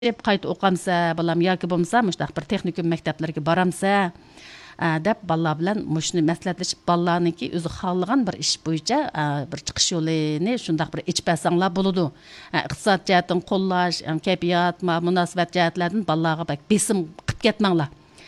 qayta o'qamsa, balam yoki bo'lmasa, mushtaq bir texnikum maktablarga boramsa, deb balla bilan mushni maslahatlashib ballarniki o'zi xohlagan bir ish bo'yicha bir chiqish yo'lini shundaq bir ichpasanglar bo'ladi. Iqtisod jihatdan qo'llash, kayfiyat, munosabat jihatlardan ballarga bak besim qilib ketmanglar.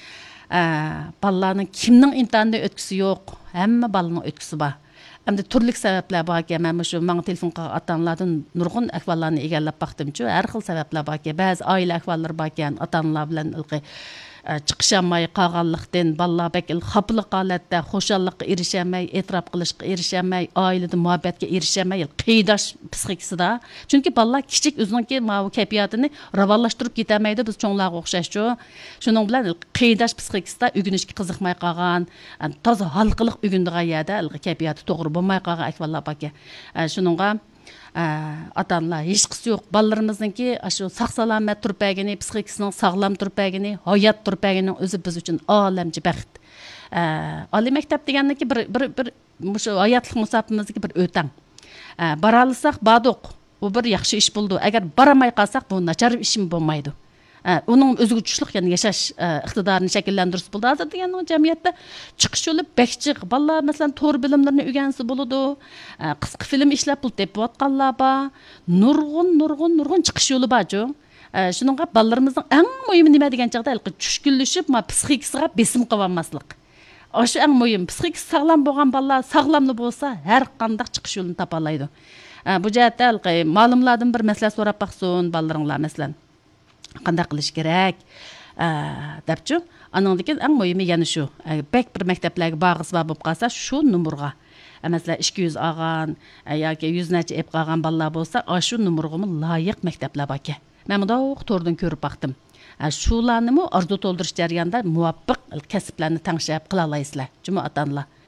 Ballarning kimning imtihonida o'tkisi yo'q, hamma balaning o'tkisi bor. Hamda turli sabablar bor ekan. Men shu menga telefon qilgan ota-onalardan nurg'un ahvollarni egallab baxtimchi, har xil sabablar bor ekan. Ba'zi oila ahvollari bor ekan, ota-onalar bilan chiqishamay qolganlikdan balla bak xapliq holatda xo'shallikqa erishamay, e'tirof qilishga erishamay, oilada muhabbatga erishamay, qiydash psixikasida. Chunki balla kichik o'zining kayfiyatini ravonlashtirib ketamaydi biz cho'nglarga o'xshashchu. Shuning bilan qiydash psixikasida o'rganishga qiziqmay qolgan, toza halqiliq o'rgandigan yerda kayfiyati to'g'ri bo'lmay qolgan ahvollar bor ekan. Shuningga ata-onalar hech qisi yo'q. Ballarimizningki shu sog'-salomat turpagini, psixikasining sog'lom turpagini, hayot turpagining o'zi biz uchun olamchi baxt. Oliy maktab deganniki bir shu hayotlik musofimizga bir o'tang. Bara olsak, badoq. Bu bir yaxshi ish bo'ldi. Agar baramay qolsak, bu nachar ishim bo'lmaydi. Onun o'ziga tushliq, ya'ni yashash iqtidorini shakllantirish bo'ldi. Hozir degan jamiyatda chiqish yo'li bekchiq. Ballar masalan to'r bilimlarini o'rgansa bo'ladi. Qisqa film ishlab pul tepayotganlar bor. Nurg'un chiqish yo'li bor-ku. Shuningga ballarimizning eng muhimi nima degan chaqda tushkunlashib, psixikasiga besim qilolmaslik. Shu eng muhim. Psixikasi sog'lom bo'lgan ballar sog'lomli bo'lsa, har qanday chiqish yo'lini topa oladi. Bu jihatda ma'lumlardan bir maslahat so'rab baqsin ballaringlar masalan. Qanday qilish kerak debchu anandiki eng muhimi yana shu bek bir maktablarga bag'isba bo'lib qolsa shu numurga masalan 200 olgan yoki 100 nacha ep qolgan bolalar bo'lsa shu numurga loyiq maktablar bor ekan. Men bunda to'rdan ko'rib baqdim. Shularni arzu to'ldirish jarayonida muvaffaq kasblarni tanishib qila olasizlar. Juma ota-onalar